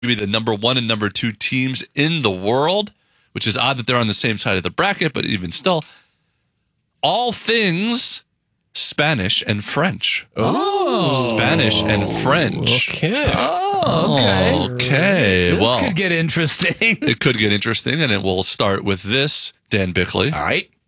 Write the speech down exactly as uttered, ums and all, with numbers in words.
maybe the number one and number two teams in the world, which is odd that they're on the same side of the bracket, but even still, all things Spanish and French. Oh. Spanish and French. Okay. Oh, okay. Okay. This well, could get interesting. it could get interesting, and it will start with this, Dan Bickley. All right.